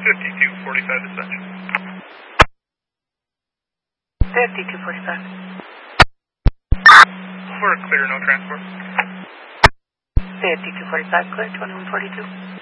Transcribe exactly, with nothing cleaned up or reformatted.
fifty-two forty-five dispatch. fifty-two forty-five. We're clear, no transport. fifty-two forty-five, clear, twenty-one forty-two.